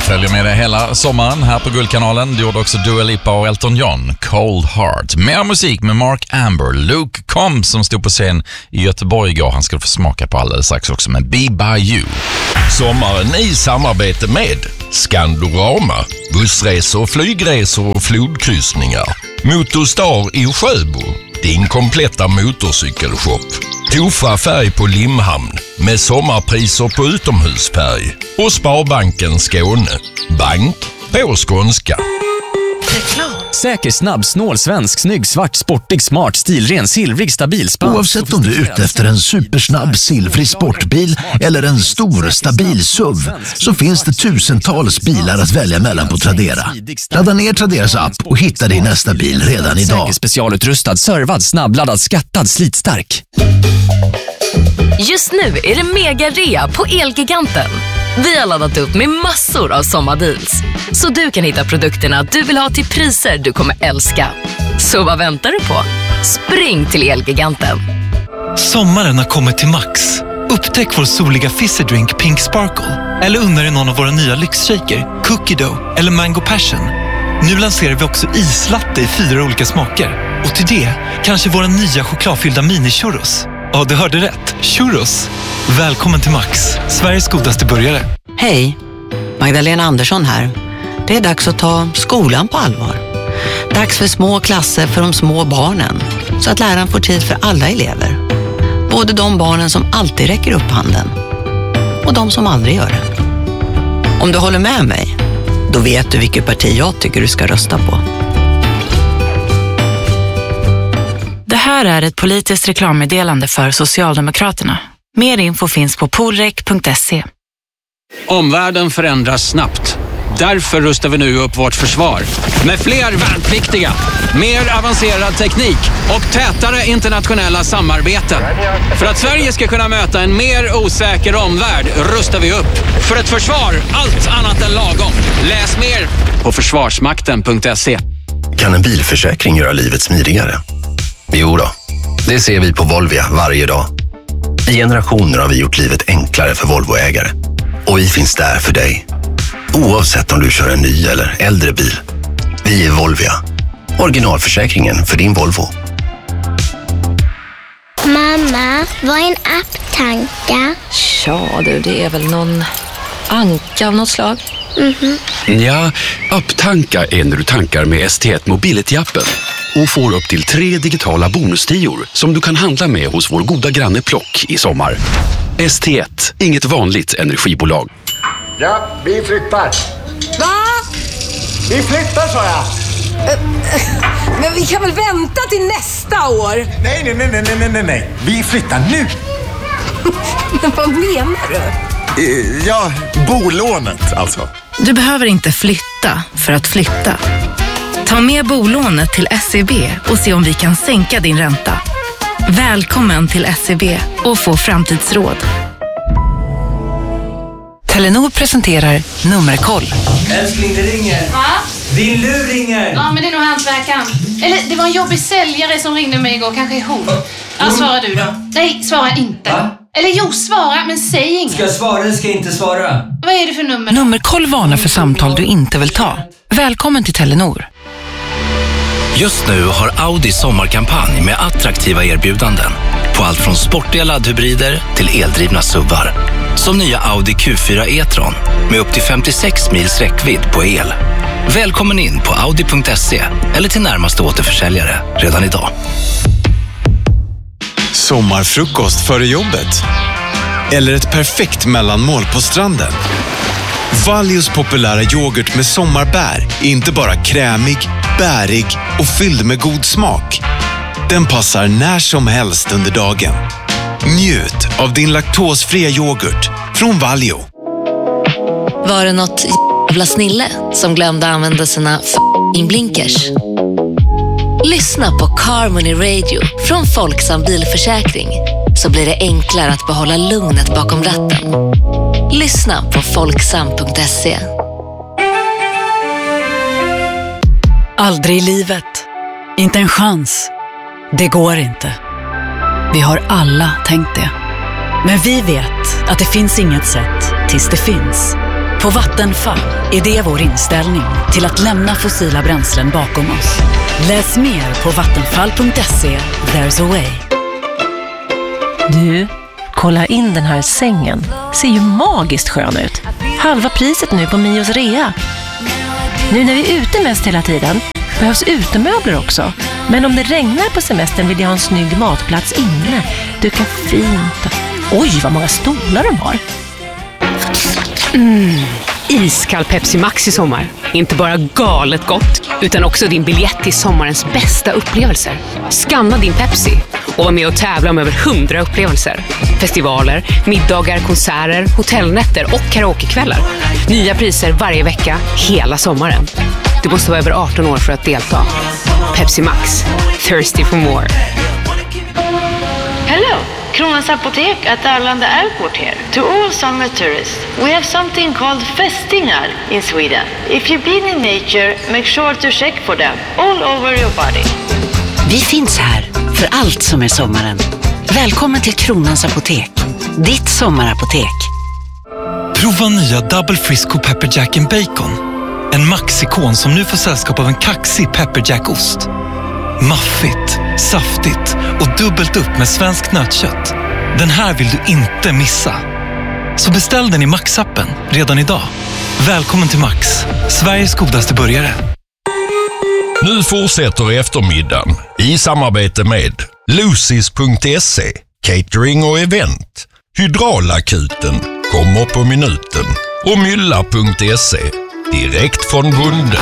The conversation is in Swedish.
följer med dig hela sommaren här på Guldkanalen. Du gjorde också Dua Lipa och Elton John, Cold Heart. Mer musik med Mark Amber, Luke Combs som stod på scen i Göteborg igår. Han ska få smaka på alldeles strax också med Be By You. Sommaren i samarbete med Skandorama, bussresor, flygresor och flodkryssningar. Motorstar i Sjöbo, din kompletta motorcykelshop. Tofa färg på Limhamn med sommarpriser på utomhusfärg. Och Sparbanken Skåne, bank på skånska. Säker, snabb, snål, svensk, snygg, svart, sportig, smart, stilren, silvrig, stabil, spansk. Oavsett om du är ute efter en supersnabb, silvrig sportbil eller en stor, stabil SUV, så finns det tusentals bilar att välja mellan på Tradera. Ladda ner Traderas app och hitta din nästa bil redan idag. Säker, specialutrustad, servad, snabbladdad, skattad, slitstark. Just nu är det mega rea på Elgiganten. Vi har laddat upp med massor av sommardeals, så du kan hitta produkterna du vill ha till priser du kommer älska. Så vad väntar du på? Spring till Elgiganten. Sommaren har kommit till Max. Upptäck vår soliga fizzy drink Pink Sparkle. Eller unna dig någon av våra nya lyxshaker, Cookie Dough eller Mango Passion. Nu lanserar vi också islatte i 4 olika smaker. Och till det kanske våra nya chokladfyllda mini-churros. Ja, du hörde rätt. Churros. Välkommen till Max, Sveriges godaste burgare. Hej, Magdalena Andersson här. Det är dags att ta skolan på allvar. Dags för små klasser för de små barnen. Så att läraren får tid för alla elever. Både de barnen som alltid räcker upp handen. Och de som aldrig gör det. Om du håller med mig, då vet du vilket parti jag tycker du ska rösta på. Det här är ett politiskt reklammeddelande för Socialdemokraterna. Mer info finns på polrek.se. Omvärlden förändras snabbt. Därför rustar vi nu upp vårt försvar. Med fler värnpliktiga, mer avancerad teknik och tätare internationella samarbeten. För att Sverige ska kunna möta en mer osäker omvärld rustar vi upp. För ett försvar, allt annat än lagom. Läs mer på försvarsmakten.se. Kan en bilförsäkring göra livet smidigare? Jo då, det ser vi på Volvia varje dag. I generationer har vi gjort livet enklare för Volvoägare. Och vi finns där för dig. Oavsett om du kör en ny eller äldre bil. Vi är Volvia. Originalförsäkringen för din Volvo. Mamma, vad är en apptanka? Ja du, det är väl någon anka av något slag. Ja, apptanka är när du tankar med ST1 Mobility-appen och får upp till 3 digitala bonustior som du kan handla med hos vår goda granne Plock i sommar. ST1, inget vanligt energibolag. Ja, vi flyttar. Va? Vi flyttar, sa jag. Men vi kan väl vänta till nästa år? Nej. Vi flyttar nu. Men vad menar du? Ja, bolånet alltså. Du behöver inte flytta för att flytta. Ta med bolånet till SEB och se om vi kan sänka din ränta. Välkommen till SEB och få framtidsråd. Telenor presenterar Nummerkoll. Älskling, det ringer. Va? Din lur ringer. Ja, men det är nog hantverkaren. Eller det var en jobbig säljare som ringde mig igår, kanske ihop. Ja, svara du då. Nej, svara inte. Va? Eller jo, svara, men säg inget. Ska jag svara eller ska jag inte svara? Vad är det för nummer? Nummerkoll varnar för samtal du inte vill ta. Välkommen till Telenor. Just nu har Audi sommarkampanj med attraktiva erbjudanden på allt från sportiga laddhybrider till eldrivna SUVar. Som nya Audi Q4 e-tron med upp till 56 mils räckvidd på el. Välkommen in på audi.se eller till närmaste återförsäljare redan idag. Sommarfrukost före jobbet? Eller ett perfekt mellanmål på stranden? Valios populära yoghurt med sommarbär är inte bara krämig, bärig och fylld med god smak. Den passar när som helst under dagen. Njut av din laktosfria yoghurt från Valio. Var det något jävla snille som glömde använda sina blinkers? Lyssna på Carmony Radio från Folksam Bilförsäkring, så blir det enklare att behålla lugnet bakom ratten. Lyssna på folksam.se. Aldrig i livet. Inte en chans. Det går inte. Vi har alla tänkt det. Men vi vet att det finns inget sätt tills det finns. På Vattenfall är det vår inställning till att lämna fossila bränslen bakom oss. Läs mer på vattenfall.se. There's a way. Du, kolla in den här sängen. Ser ju magiskt skön ut. Halva priset nu på Mios rea. Nu när vi är ute mest hela tiden behövs utemöbler också. Men om det regnar på semestern vill jag ha en snygg matplats inne. Duka fint. Oj, vad många stolar de har. Iskall Pepsi Max i sommar. Inte bara galet gott, utan också din biljett till sommarens bästa upplevelser. Skanna din Pepsi och var med och tävla om över 100 upplevelser. Festivaler, middagar, konserter, hotellnätter och karaokekvällar. Nya priser varje vecka, hela sommaren. Du måste vara över 18 år för att delta. Pepsi Max. Thirsty for more. Hello, Kronans Apotek at Arlanda Airport here. To all summer tourists, we have something called fästingar in Sweden. If you've been in nature, make sure to check for them all over your body. Vi finns här för allt som är sommaren. Välkommen till Kronans Apotek. Ditt sommarapotek. Prova nya Double Frisco Pepper Jack and Bacon. En Max-ikon som nu får sällskap av en kaxig Pepper Jack-ost. Maffigt, saftigt och dubbelt upp med svenskt nötkött. Den här vill du inte missa. Så beställ den i Max-appen redan idag. Välkommen till Max, Sveriges godaste burgare. Nu fortsätter eftermiddagen i samarbete med Lucis.se, catering och event. Hydraulakuten kommer på minuten och Mylla.se, direkt från bonden.